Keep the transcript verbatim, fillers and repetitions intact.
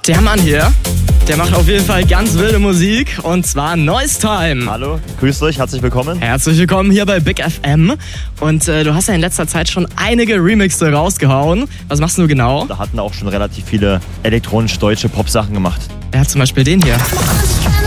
Der Mann hier, der macht auf jeden Fall ganz wilde Musik und zwar Noise Time. Hallo, grüßt euch, herzlich willkommen. Herzlich willkommen hier bei Big F M und äh, du hast ja in letzter Zeit schon einige Remixe rausgehauen. Was machst du genau? Da hatten auch schon relativ viele elektronisch deutsche Pop-Sachen gemacht. Ja, zum Beispiel den hier.